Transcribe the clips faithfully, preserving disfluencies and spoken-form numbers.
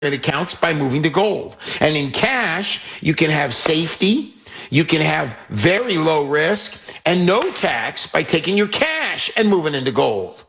accounts by moving to gold. And in cash, you can have safety, you can have very low risk, and no tax by taking your cash and moving into gold.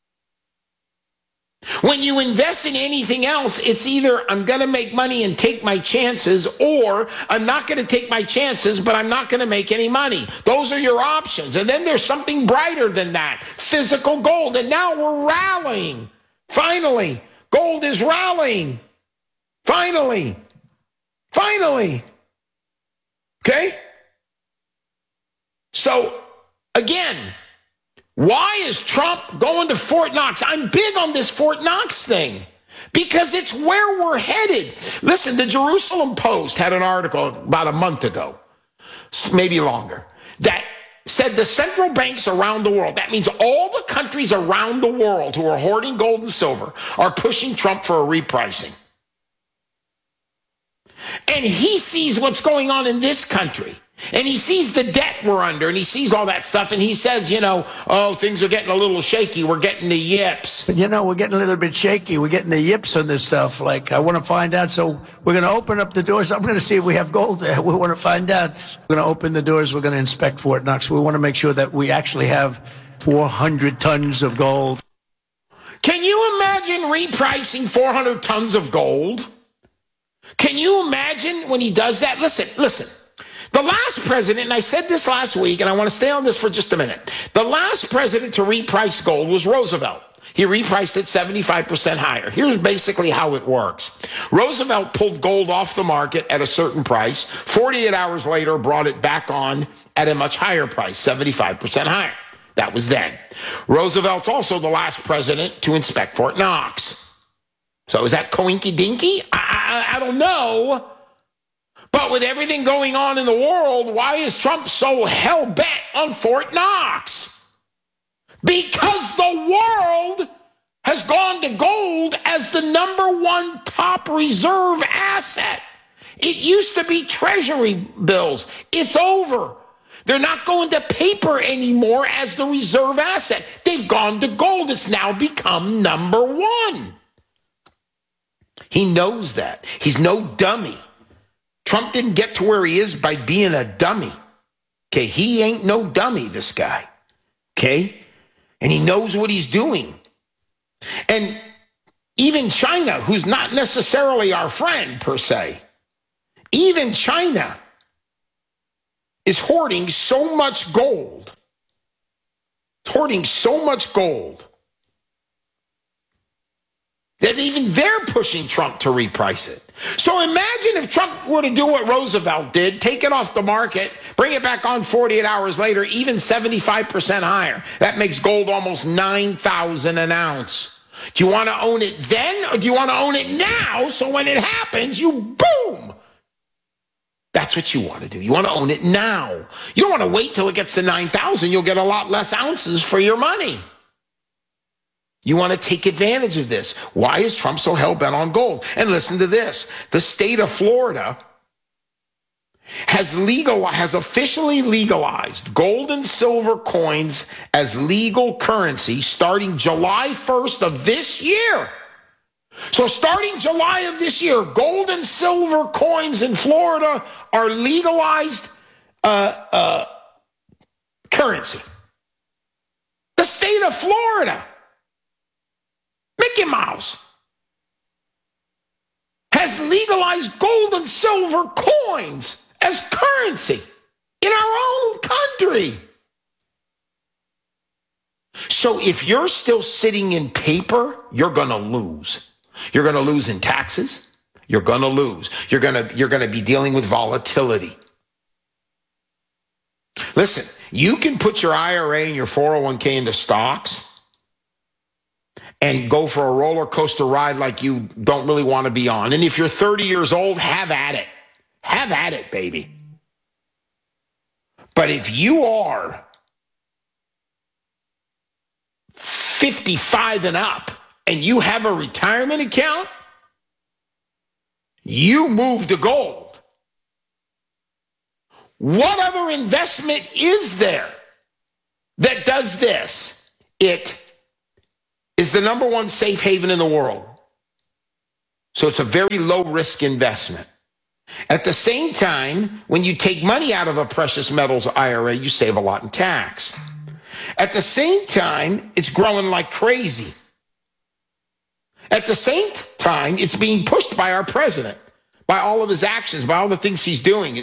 When you invest in anything else, it's either I'm going to make money and take my chances, or I'm not going to take my chances, but I'm not going to make any money. Those are your options. And then there's something brighter than that, physical gold. And now we're rallying. Finally, gold is rallying. Finally. Finally. Okay? So, again, why is Trump going to Fort Knox? I'm big on this Fort Knox thing because it's where we're headed. Listen, the Jerusalem Post had an article about a month ago, maybe longer, that said the central banks around the world, that means all the countries around the world who are hoarding gold and silver, are pushing Trump for a repricing. And he sees what's going on in this country. And he sees the debt we're under, and he sees all that stuff, and he says, you know, oh, things are getting a little shaky. We're getting the yips. But, you know, we're getting a little bit shaky. We're getting the yips on this stuff. Like, I want to find out. So we're going to open up the doors. I'm going to see if we have gold there. We want to find out. We're going to open the doors. We're going to inspect Fort Knox. We want to make sure that we actually have four hundred tons of gold. Can you imagine repricing four hundred tons of gold? Can you imagine when he does that? Listen, listen. The last president, and I said this last week, and I want to stay on this for just a minute. The last president to reprice gold was Roosevelt. He repriced it seventy-five percent higher. Here's basically how it works. Roosevelt pulled gold off the market at a certain price. forty-eight hours later, brought it back on at a much higher price, seventy-five percent higher. That was then. Roosevelt's also the last president to inspect Fort Knox. So is that coinky-dinky? I, I, I don't know. But with everything going on in the world, why is Trump so hell-bent on Fort Knox? Because the world has gone to gold as the number one top reserve asset. It used to be treasury bills. It's over. They're not going to paper anymore as the reserve asset. They've gone to gold. It's now become number one. He knows that. He's no dummy. Trump didn't get to where he is by being a dummy. Okay, he ain't no dummy, this guy. Okay? And he knows what he's doing. And even China, who's not necessarily our friend per se, even China is hoarding so much gold, hoarding so much gold, that even they're pushing Trump to reprice it. So imagine if Trump were to do what Roosevelt did, take it off the market, bring it back on forty-eight hours later, even seventy-five percent higher. That makes gold almost nine thousand an ounce. Do you want to own it then, or do you want to own it now so when it happens, you boom? That's what you want to do. You want to own it now. You don't want to wait till it gets to nine thousand. You'll get a lot less ounces for your money. You want to take advantage of this. Why is Trump so hell-bent on gold? And listen to this. The state of Florida has legal, has officially legalized gold and silver coins as legal currency starting July first of this year. So starting July of this year, gold and silver coins in Florida are legalized uh, uh, currency. The state of Florida, Mickey Mouse, has legalized gold and silver coins as currency in our own country. So if you're still sitting in paper, you're going to lose. You're going to lose in taxes. You're going to lose. You're going to, you're going to be dealing with volatility. Listen, you can put your I R A and your four oh one k into stocks and go for a roller coaster ride like you don't really want to be on. And if you're thirty years old, have at it. Have at it, baby. But if you are fifty-five and up and you have a retirement account, you move to gold. What other investment is there that does this? It is the number one safe haven in the world. So it's a very low risk investment. At the same time, when you take money out of a precious metals I R A, you save a lot in tax. At the same time, it's growing like crazy. At the same time, it's being pushed by our president, by all of his actions, by all the things he's doing.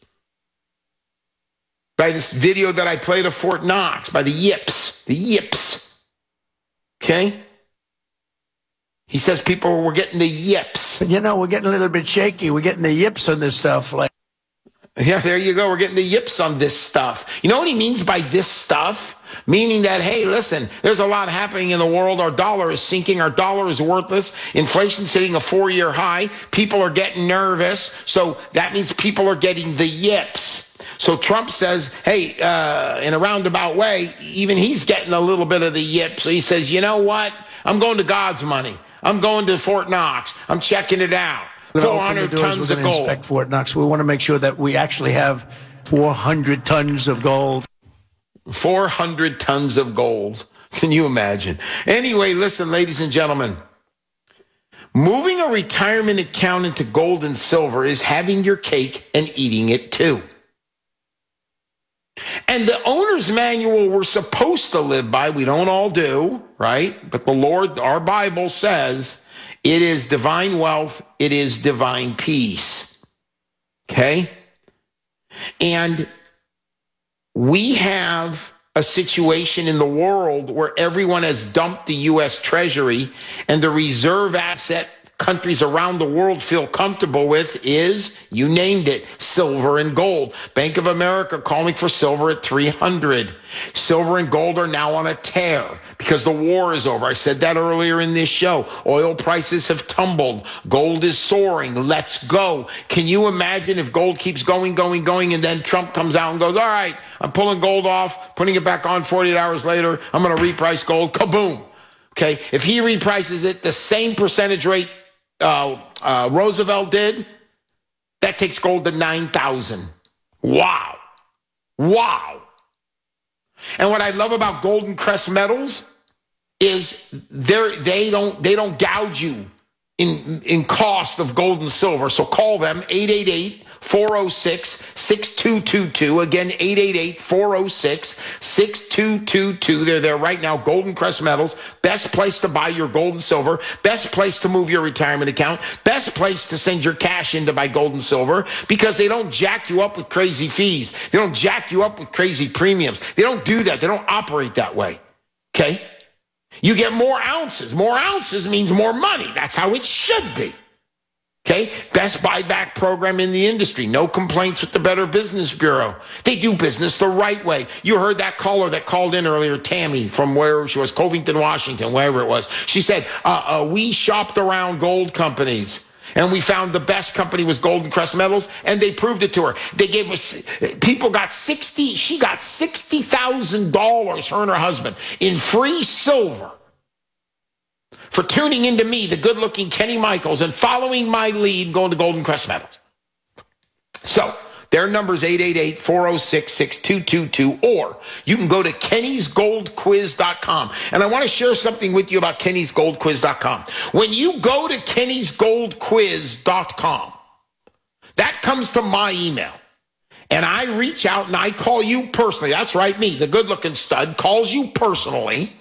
By this video that I played of Fort Knox, by the yips, the yips. Okay? He says people were getting the yips. But you know, we're getting a little bit shaky. We're getting the yips on this stuff. Like, yeah, there you go. We're getting the yips on this stuff. You know what he means by this stuff? Meaning that, hey, listen, there's a lot happening in the world. Our dollar is sinking. Our dollar is worthless. Inflation's hitting a four-year high. People are getting nervous. So that means people are getting the yips. So Trump says, hey, uh, in a roundabout way, even he's getting a little bit of the yip. So he says, you know what? I'm going to God's money. I'm going to Fort Knox. I'm checking it out. four hundred tons of gold. Inspect Fort Knox. We want to make sure that we actually have four hundred tons of gold. four hundred tons of gold. Can you imagine? Anyway, listen, ladies and gentlemen. Moving a retirement account into gold and silver is having your cake and eating it too. And the owner's manual we're supposed to live by, we don't all do, right? But the Lord, our Bible says, it is divine wealth, it is divine peace. Okay? And we have a situation in the world where everyone has dumped the U S Treasury, and the reserve asset countries around the world feel comfortable with is, you named it, silver and gold. Bank of America calling for silver at three hundred. Silver and gold are now on a tear because the war is over. I said that earlier in this show. Oil prices have tumbled. Gold is soaring. Let's go. Can you imagine if gold keeps going, going, going, and then Trump comes out and goes, all right, I'm pulling gold off, putting it back on forty-eight hours later. I'm going to reprice gold. Kaboom. Okay. If he reprices it the same percentage rate Uh, uh, Roosevelt did, that takes gold to nine thousand. Wow. Wow. And what I love about Golden Crest Metals is they're, they don't they don't gouge you in, in cost of gold and silver. So call them eight eight eight, four oh six, six two two two. Again, eight eight eight, four oh six, six two two two. They're there right now. Golden Crest Metals. Best place to buy your gold and silver. Best place to move your retirement account. Best place to send your cash in to buy gold and silver, because they don't jack you up with crazy fees. They don't jack you up with crazy premiums. They don't do that. They don't operate that way. Okay? You get more ounces. More ounces means more money. That's how it should be. Okay, best buyback program in the industry. No complaints with the Better Business Bureau. They do business the right way. You heard that caller that called in earlier, Tammy, from where she was, Covington, Washington, wherever it was. She said, uh, uh, we shopped around gold companies, and we found the best company was Golden Crest Metals, and they proved it to her. They gave us, people got sixty, she got sixty thousand dollars, her and her husband, in free silver for tuning into me, the good-looking Kenny Michaels, and following my lead, going to Golden Crest Metals. So their number is eight eight eight, four oh six, six two two two, or you can go to kennys gold quiz dot com. And I want to share something with you about kennys gold quiz dot com. When you go to kennys gold quiz dot com, that comes to my email. And I reach out and I call you personally. That's right, me, the good-looking stud, calls you personally.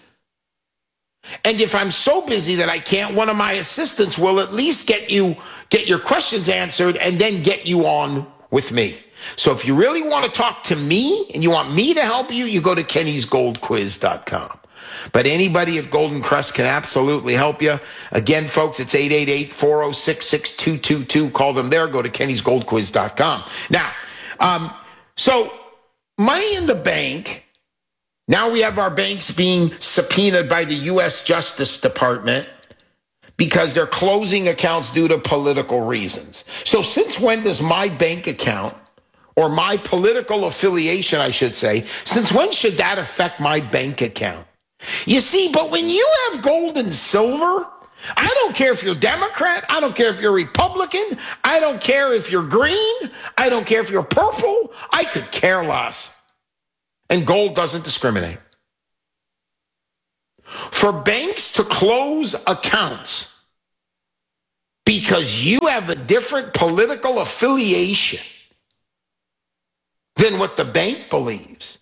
And if I'm so busy that I can't, one of my assistants will at least get you, get your questions answered and then get you on with me. So if you really want to talk to me and you want me to help you, you go to kennys gold quiz dot com. But anybody at Golden Crest can absolutely help you. Again, folks, it's eight eight eight, four oh six, six two two two. Call them there. Go to kennys gold quiz dot com. Now, um, so money in the bank. Now we have our banks being subpoenaed by the U S Justice Department because they're closing accounts due to political reasons. So since when does my bank account, or my political affiliation, I should say, since when should that affect my bank account? You see, but when you have gold and silver, I don't care if you're Democrat, I don't care if you're Republican, I don't care if you're green, I don't care if you're purple, I could care less. And gold doesn't discriminate. For banks to close accounts because you have a different political affiliation than what the bank believes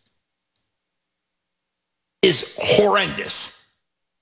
is horrendous.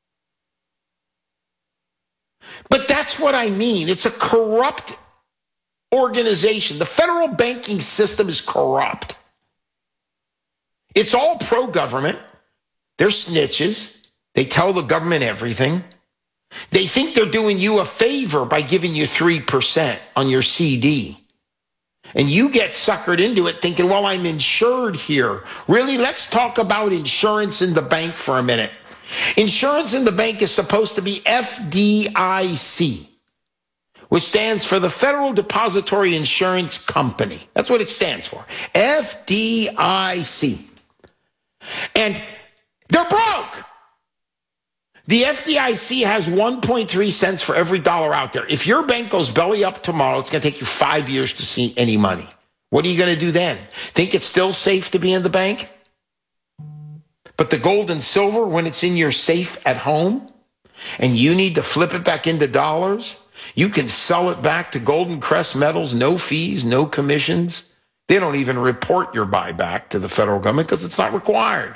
But that's what I mean. It's a corrupt organization. The federal banking system is corrupt. It's all pro-government. They're snitches. They tell the government everything. They think they're doing you a favor by giving you three percent on your C D. And you get suckered into it thinking, well, I'm insured here. Really, let's talk about insurance in the bank for a minute. Insurance in the bank is supposed to be F D I C, which stands for the Federal Depository Insurance Company. That's what it stands for, F D I C. And they're broke. The F D I C has one point three cents for every dollar out there. If your bank goes belly up tomorrow, it's going to take you five years to see any money. What are you going to do then? Think it's still safe to be in the bank? But the gold and silver, when it's in your safe at home and you need to flip it back into dollars, you can sell it back to Golden Crest Metals, no fees, no commissions. They don't even report your buyback to the federal government because it's not required.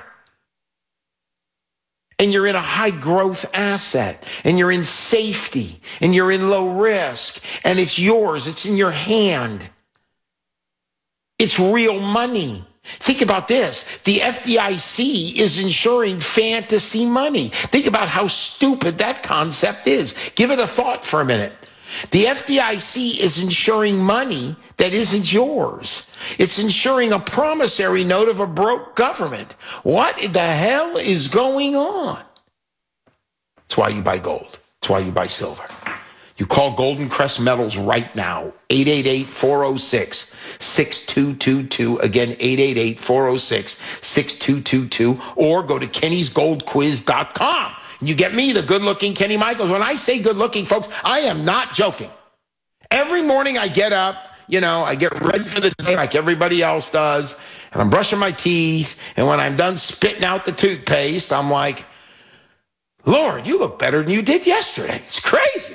And you're in a high growth asset, and you're in safety, and you're in low risk, and it's yours. It's in your hand. It's real money. Think about this. The F D I C is insuring fantasy money. Think about how stupid that concept is. Give it a thought for a minute. The F D I C is insuring money that isn't yours. It's insuring a promissory note of a broke government. What the hell is going on? That's why you buy gold. That's why you buy silver. You call Golden Crest Metals right now, eight eight eight, four oh six, six two two two. Again, eight eight eight, four oh six, six two two two. Or go to kennys gold quiz dot com. You get me, the good-looking Kenny Michaels. When I say good-looking, folks, I am not joking. Every morning I get up, you know, I get ready for the day like everybody else does, and I'm brushing my teeth, and when I'm done spitting out the toothpaste, I'm like, Lord, you look better than you did yesterday. It's crazy.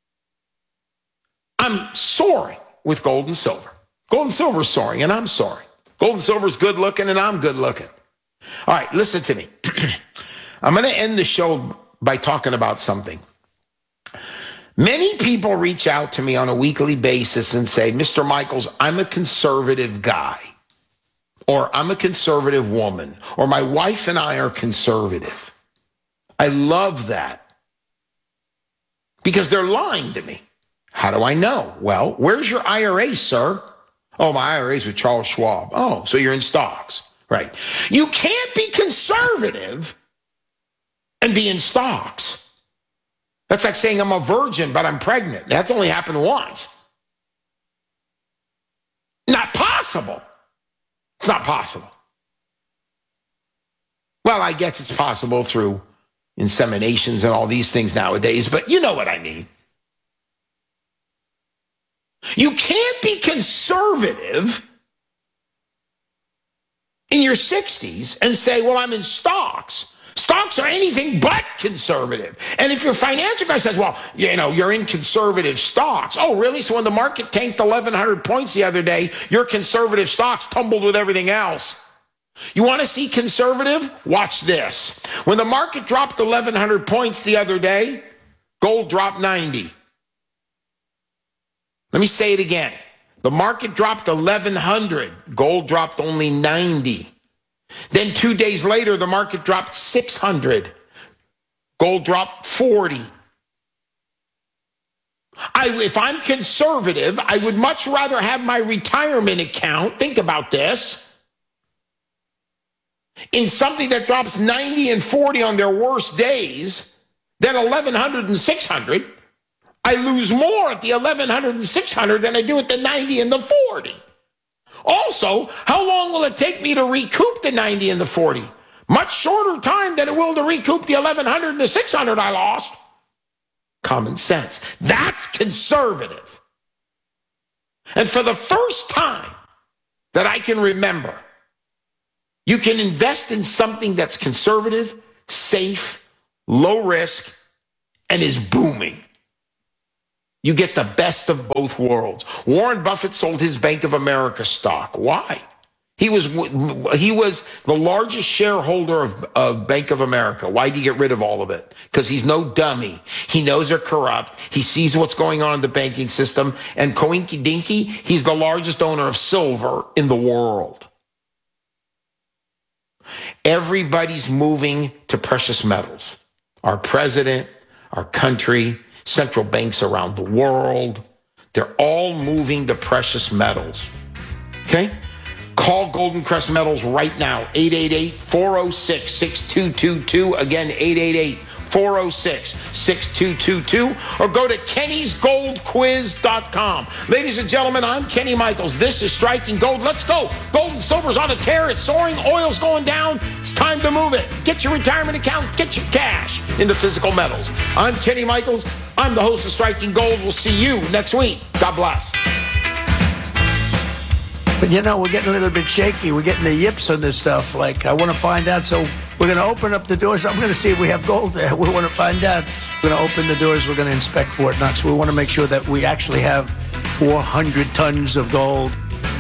I'm soaring with gold and silver. Gold and silver is soaring, and I'm soaring. Gold and silver is good-looking, and I'm good-looking. All right, listen to me. I'm going to end the show by talking about something. Many people reach out to me on a weekly basis and say, Mister Michaels, I'm a conservative guy, or I'm a conservative woman, or my wife and I are conservative. I love that because they're lying to me. How do I know? Well, where's your I R A, sir? Oh, my I R A is with Charles Schwab. Oh, so you're in stocks, right? You can't be conservative and be in stocks. That's like saying I'm a virgin, but I'm pregnant. That's only happened once. Not possible. It's not possible. Well, I guess it's possible through inseminations and all these things nowadays, but you know what I mean. You can't be conservative in your sixties and say, well, I'm in stocks. Stocks are anything but conservative. And if your financial guy says, well, you know, you're in conservative stocks. Oh, really? So when the market tanked eleven hundred points the other day, your conservative stocks tumbled with everything else. You want to see conservative? Watch this. When the market dropped eleven hundred points the other day, gold dropped ninety. Let me say it again. The market dropped eleven hundred. Gold dropped only ninety. Then two days later, the market dropped six hundred. Gold dropped forty. I, if I'm conservative, I would much rather have my retirement account, think about this, in something that drops ninety and forty on their worst days than eleven hundred and six hundred. I lose more at the eleven hundred and six hundred than I do at the ninety and the forty. Also, how long will it take me to recoup the ninety and the forty? Much shorter time than it will to recoup the eleven hundred and the six hundred I lost. Common sense. That's conservative. And for the first time that I can remember, you can invest in something that's conservative, safe, low risk, and is booming. You get the best of both worlds. Warren Buffett sold his Bank of America stock. Why? He was he was the largest shareholder of, of Bank of America. Why did he get rid of all of it? Because he's no dummy. He knows they're corrupt. He sees what's going on in the banking system. And coinky dinky, he's the largest owner of silver in the world. Everybody's moving to precious metals. Our president, our country, central banks around the world, they're all moving to precious metals. Okay? Call Golden Crest Metals right now, eight eight eight, four oh six, six two two two. Again, eight eight eight, four oh six, six two two two. Or go to kennys gold quiz dot com. Ladies and gentlemen, I'm Kenny Michaels. This is Striking Gold. Let's go. Gold and silver's on a tear. It's soaring. Oil's going down. It's time to move it. Get your retirement account. Get your cash into physical metals. I'm Kenny Michaels. I'm the host of Striking Gold. We'll see you next week. God bless. But, you know, we're getting a little bit shaky. We're getting the yips on this stuff. Like, I want to find out. So we're going to open up the doors. I'm going to see if we have gold there. We want to find out. We're going to open the doors. We're going to inspect Fort Knox. We want to make sure that we actually have four hundred tons of gold.